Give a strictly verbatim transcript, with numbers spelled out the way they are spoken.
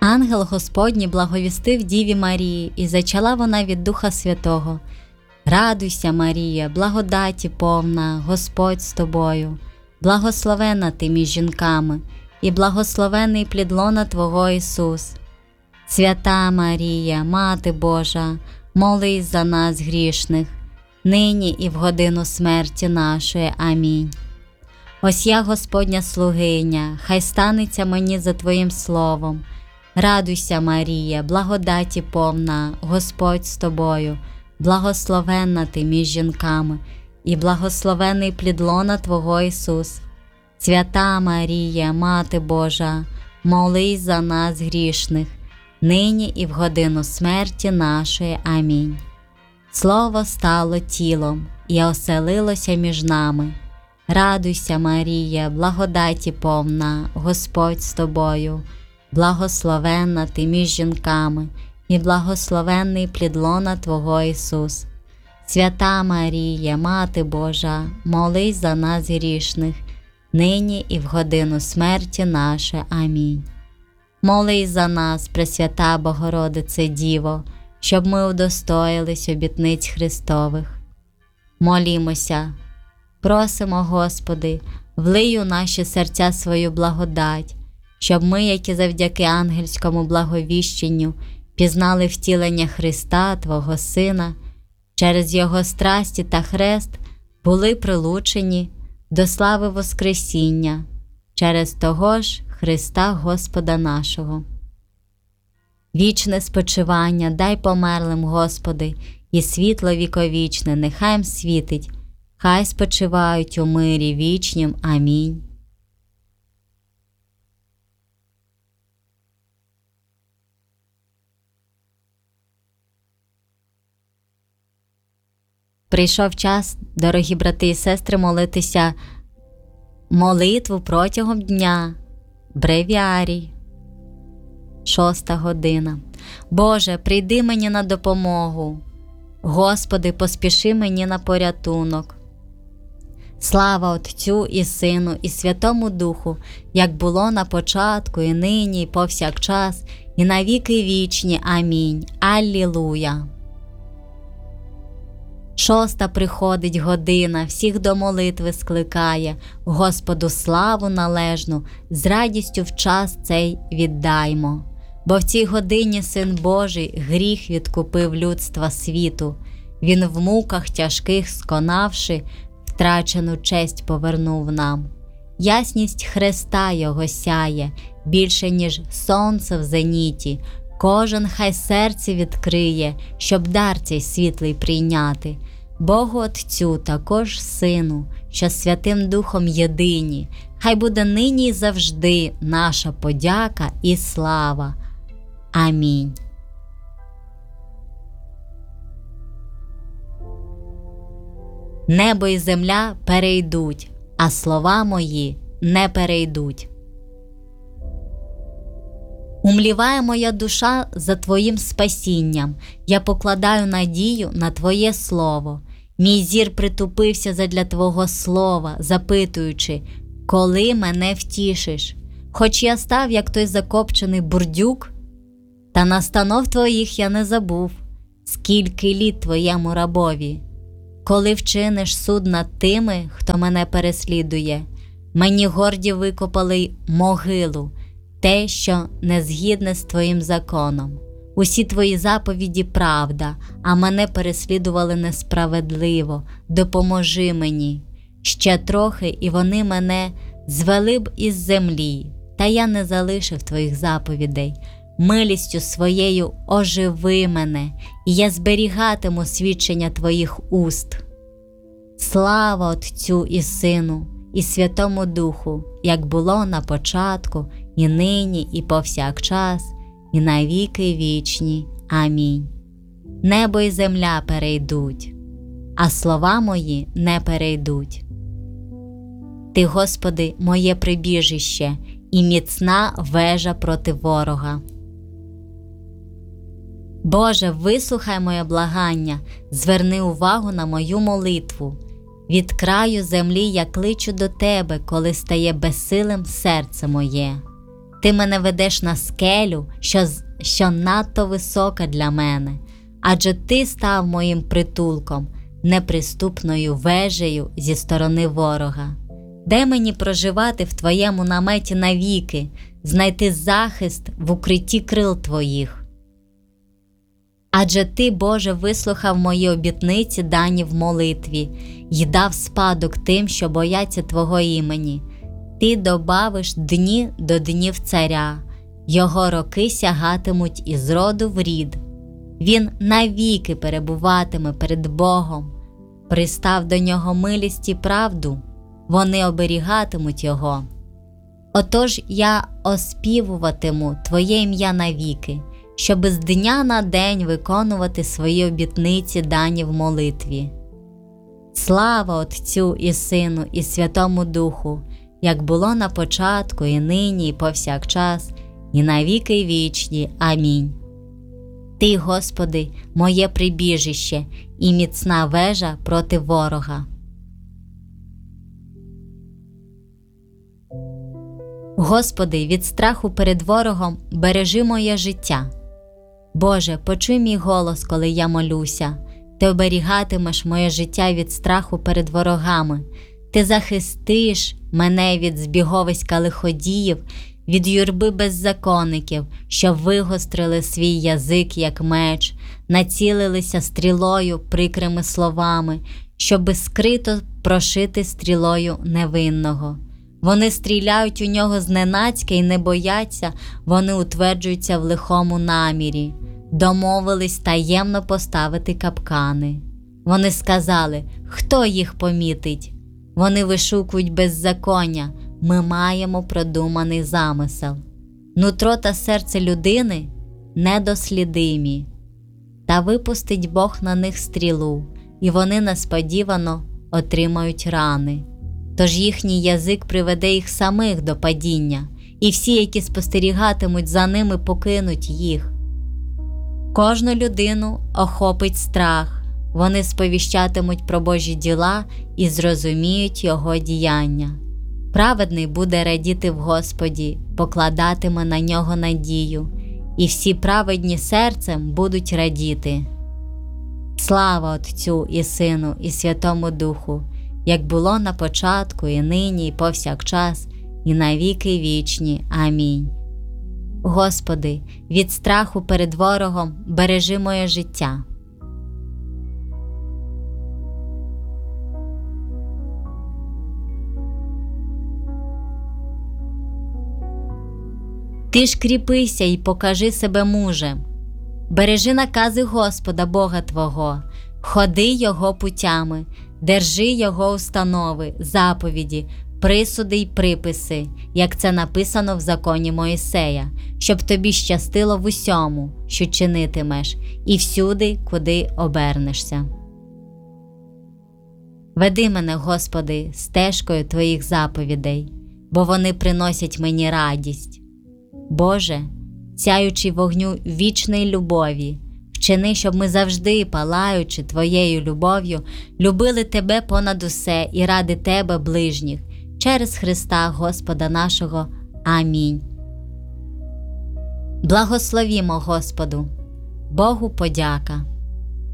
Ангел Господній благовістив Діві Марії, і зачала вона від Духа Святого. Радуйся, Марія, благодаті повна, Господь з тобою, благословенна ти між жінками, і благословений плід лона Твого Ісус. Свята Марія, Мати Божа, молись за нас грішних, нині і в годину смерті нашої. Амінь. Ось я, Господня слугиня, хай станеться мені за Твоїм словом. Радуйся, Марія, благодаті повна, Господь з тобою, благословенна ти між жінками, і благословений плід лона Твого Ісус. Свята Марія, Мати Божа, молись за нас грішних, нині і в годину смерті нашої. Амінь. Слово стало тілом і оселилося між нами. Радуйся, Марія, благодаті повна, Господь з тобою, благословенна ти між жінками, і благословенний плід лона Твого Ісус. Свята Марія, Мати Божа, молись за нас грішних, нині і в годину смерті нашої. Амінь. Молись за нас, Пресвята Богородице Діво, щоб ми удостоїлись обітниць Христових. Молімося. Просимо, Господи, влий у наші серця свою благодать, щоб ми, які завдяки ангельському благовіщенню пізнали втілення Христа, Твого Сина, через Його страсті та хрест були прилучені до слави Воскресіння, через того ж Христа Господа нашого. Вічне спочивання дай померлим, Господи, і світло віковічне нехай їм світить, хай спочивають у мирі вічнім. Амінь. Прийшов час, дорогі брати і сестри, молитися молитву протягом дня. Бревіарій. Шоста година. Боже, прийди мені на допомогу. Господи, поспіши мені на порятунок. Слава Отцю і Сину і Святому Духу, як було на початку, і нині, і повсякчас, і на віки вічні. Амінь. Аллілуя. Шоста приходить година, всіх до молитви скликає, Господу славу належну, з радістю в час цей віддаймо. Бо в цій годині Син Божий гріх відкупив людства світу, Він в муках тяжких сконавши, втрачену честь повернув нам. Ясність Христа Його сяє, більше, ніж сонце в зеніті, кожен хай серце відкриє, щоб дар цей світлий прийняти. Богу Отцю, також Сину, що Святим Духом єдині, хай буде нині і завжди наша подяка і слава. Амінь. Небо і земля перейдуть, а слова мої не перейдуть. Умліває моя душа за Твоїм спасінням, я покладаю надію на Твоє слово. Мій зір притупився задля Твого слова, запитуючи, коли мене втішиш? Хоч я став, як той закопчений бурдюк, та настанов Твоїх я не забув, скільки літ Твоєму рабові. Коли вчиниш суд над тими, хто мене переслідує, мені горді викопали й могилу, те, що не згідне з Твоїм законом. Усі Твої заповіді правда, а мене переслідували несправедливо. Допоможи мені. Ще трохи, і вони мене звели б із землі, та я не залишив Твоїх заповідей. Милістю своєю оживи мене, і я зберігатиму свідчення Твоїх уст. Слава Отцю і Сину, і Святому Духу, як було на початку, і нині, і повсякчас, і на віки вічні. Амінь. Небо і земля перейдуть, а слова мої не перейдуть. Ти, Господи, моє прибіжище і міцна вежа проти ворога. Боже, вислухай моє благання, зверни увагу на мою молитву. Від краю землі я кличу до Тебе, коли стає безсилим серце моє. Ти мене ведеш на скелю, що, що надто висока для мене, адже ти став моїм притулком, неприступною вежею зі сторони ворога. Дай мені проживати в твоєму наметі навіки, знайти захист в укритті крил твоїх. Адже ти, Боже, вислухав мої обітниці, дані в молитві, й дав спадок тим, що бояться Твого імені. Ти добавиш дні до днів царя, його роки сягатимуть із роду в рід. Він навіки перебуватиме перед Богом. Пристав до нього милість і правду, вони оберігатимуть його. Отож я оспівуватиму Твоє ім'я навіки, щоби з дня на день виконувати свої обітниці, дані в молитві. Слава Отцю і Сину і Святому Духу, як було на початку, і нині, і повсякчас, і навіки вічні. Амінь. Ти, Господи, моє прибіжище і міцна вежа проти ворога. Господи, від страху перед ворогом бережи моє життя. Боже, почуй мій голос, коли я молюся. Ти оберігатимеш моє життя від страху перед ворогами. Ти захистиш мене від збіговиська лиходіїв, від юрби беззаконників, що вигострили свій язик, як меч, націлилися стрілою прикрими словами, щоби скрито прошити стрілою невинного. Вони стріляють у нього зненацька і не бояться, вони утверджуються в лихому намірі. Домовились таємно поставити капкани. Вони сказали, хто їх помітить? Вони вишукують беззаконня, ми маємо продуманий замисел. Нутро та серце людини недослідимі. Та випустить Бог на них стрілу, і вони несподівано отримають рани. Тож їхній язик приведе їх самих до падіння, і всі, які спостерігатимуть за ними, покинуть їх. Кожну людину охопить страх, вони сповіщатимуть про Божі діла і зрозуміють Його діяння. Праведний буде радіти в Господі, покладатиме на Нього надію, і всі праведні серцем будуть радіти. Слава Отцю і Сину і Святому Духу, як було на початку, і нині, і повсякчас, і навіки вічні. Амінь. Господи, від страху перед ворогом бережи моє життя. Ти ж кріпися і покажи себе мужем. Бережи накази Господа Бога Твого, ходи Його путями, держи Його установи, заповіді, присуди й приписи, як це написано в законі Моїсея, щоб тобі щастило в усьому, що чинитимеш, і всюди, куди обернешся. Веди мене, Господи, стежкою Твоїх заповідей, бо вони приносять мені радість. Боже, сяючи вогню вічної любові, вчини, щоб ми завжди, палаючи Твоєю любов'ю, любили Тебе понад усе і ради Тебе ближніх, через Христа Господа нашого. Амінь. Благословімо Господу. Богу подяка.